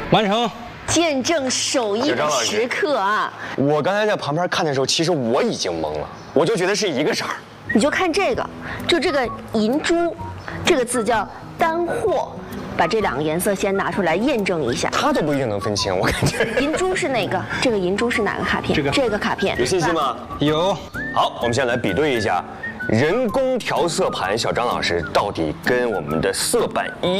完成。 见证手艺的时刻啊！ 我刚才在旁边看的时候，其实我已经懵了，我就觉得是一个色儿。 你就看这个，就这个银珠，这个字叫单货。把这2个颜色先拿出来验证一下， 他都不一定能分清，我感觉。 银珠是哪个？这个银珠是哪个卡片？这个卡片有信心吗？ 有。 好，我们先来比对一下，人工调色盘小张老师到底跟我们的色板